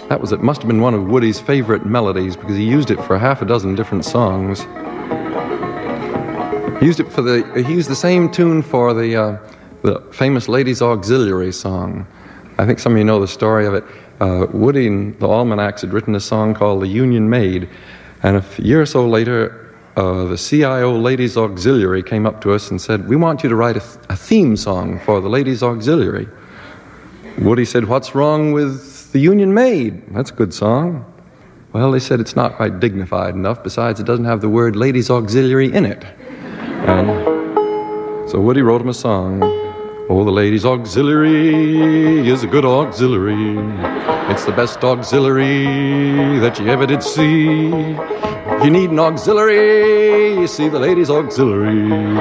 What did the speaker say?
It must have been one of Woody's favorite melodies because he used it for half a dozen different songs. He used the same tune for the famous Ladies Auxiliary song. I think some of you know the story of it. Woody and the Almanacs had written a song called The Union Maid, and a year or so later, the CIO Ladies Auxiliary came up to us and said, "We want you to write a theme song for the Ladies Auxiliary." Woody said, "What's wrong with The Union Maid? That's a good song." Well, they said it's not quite dignified enough. Besides, it doesn't have the word Ladies Auxiliary in it. And so Woody wrote him a song. "Oh, the Ladies Auxiliary is a good auxiliary. It's the best auxiliary that you ever did see. If you need an auxiliary, you see the Ladies Auxiliary.